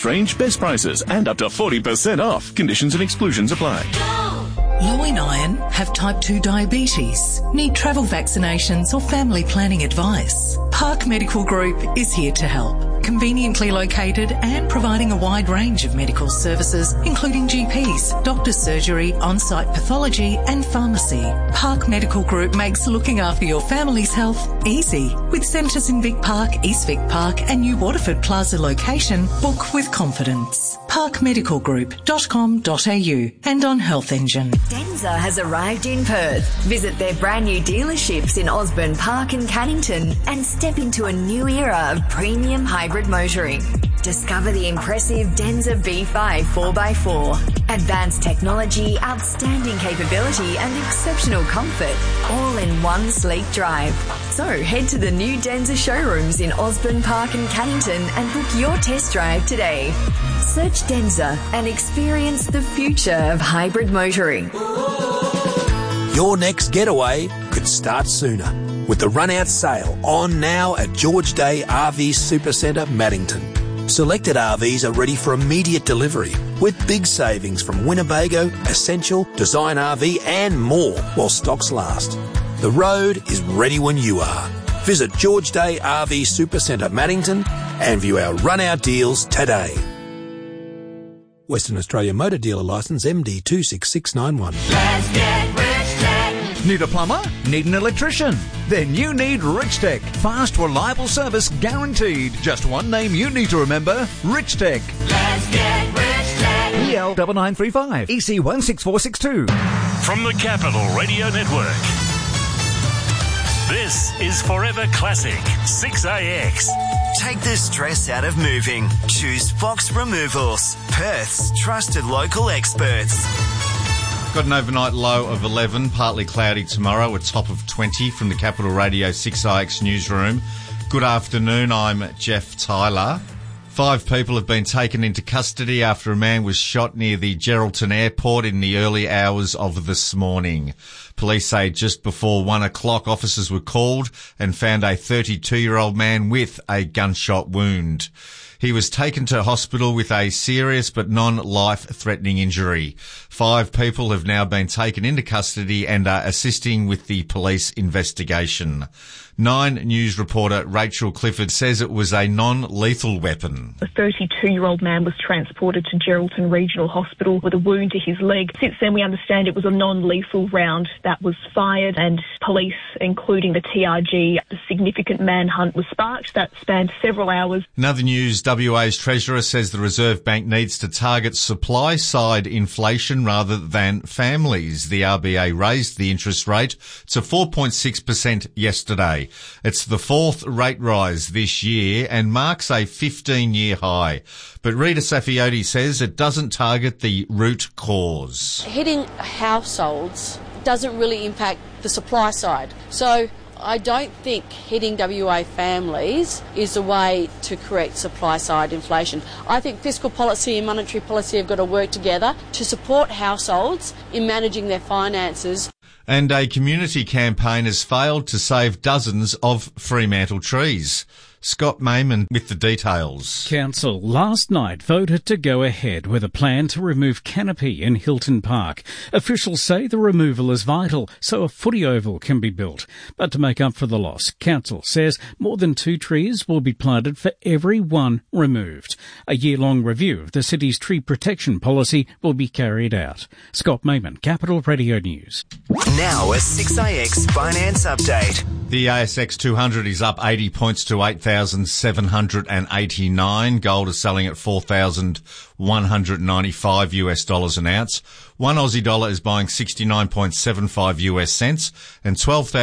Range best prices and up to 40% off. Conditions and exclusions apply. Low in iron, have type 2 diabetes, need travel vaccinations or family planning advice. Park Medical Group is here to help. Conveniently located and providing a wide range of medical services, including GPs, doctor's surgery, on-site pathology and pharmacy. Park Medical Group makes looking after your family's health easy. With centres in Vic Park, East Vic Park and New Waterford Plaza location, book with confidence. parkmedicalgroup.com.au and on Health Engine. Denza has arrived in Perth. Visit their brand new dealerships in Osborne Park and Cannington and step into a new era of premium hybrid motoring. Discover the impressive Denza B5 4x4. Advanced technology, outstanding capability and exceptional comfort, all in one sleek drive. So head to the new Denza showrooms in Osborne Park and Cannington and book your test drive today. Search Denza and experience the future of hybrid motoring. Your next getaway could start sooner with the run-out sale on now at George Day RV Supercentre, Maddington. Selected RVs are ready for immediate delivery with big savings from Winnebago, Essential, Design RV and more while stocks last. The road is ready when you are. Visit George Day RV Supercentre, Maddington and view our run-out deals today. Western Australia Motor Dealer Licence MD 26691. Let's get Rich Tech. Need a plumber? Need an electrician? Then you need Rich Tech. Fast, reliable service guaranteed. Just one name you need to remember, Rich Tech. Let's get Rich Tech. EL 9935 EC 16462. From the Capital Radio Network. This is Forever Classic 6AX. Take the stress out of moving. Choose Fox Removals, Perth's trusted local experts. Got an overnight low of 11, partly cloudy tomorrow, a top of 20 from the Capital Radio 6IX newsroom. Good afternoon, I'm Jeff Tyler. 5 people have been taken into custody after a man was shot near the Geraldton Airport in the early hours of this morning. Police say just before 1 o'clock, officers were called and found a 32-year-old man with a gunshot wound. He was taken to hospital with a serious but non-life-threatening injury. 5 people have now been taken into custody and are assisting with the police investigation. 9 News reporter Rachel Clifford says it was a non-lethal weapon. A 32-year-old man was transported to Geraldton Regional Hospital with a wound to his leg. Since then, we understand it was a non-lethal round that was fired, and police, including the TRG, a significant manhunt was sparked that spanned several hours. In other news, WA's Treasurer says the Reserve Bank needs to target supply-side inflation rather than families. The RBA raised the interest rate to 4.6% yesterday. It's the 4th rate rise this year and marks a 15-year high. But Rita Saffioti says it doesn't target the root cause. Hitting households doesn't really impact the supply side. So I don't think hitting WA families is a way to correct supply-side inflation. I think fiscal policy and monetary policy have got to work together to support households in managing their finances. And a community campaign has failed to save dozens of Fremantle trees. Scott Mayman with the details. Council last night voted to go ahead with a plan to remove canopy in Hilton Park. Officials say the removal is vital so a footy oval can be built. But to make up for the loss, Council says more than 2 trees will be planted for every one removed. A year-long review of the city's tree protection policy will be carried out. Scott Mayman, Capital Radio News. Now a 6AX finance update. The ASX 200 is up 80 points to 8,789. Gold is selling at $4,195 an ounce. 1 Aussie dollar is buying 69.75 US cents and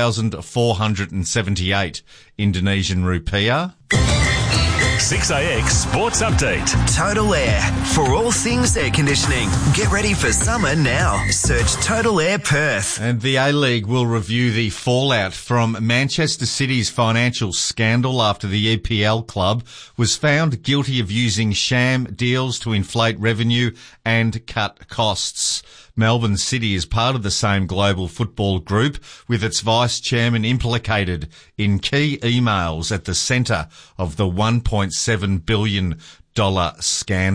12,478 Indonesian rupiah. 6AX Sports Update. Total Air. For all things air conditioning. Get ready for summer now. Search Total Air Perth. And the A-League will review the fallout from Manchester City's financial scandal after the EPL club was found guilty of using sham deals to inflate revenue and cut costs. Melbourne City is part of the same global football group, with its vice-chairman implicated in key emails at the centre of the $1.7 billion scandal.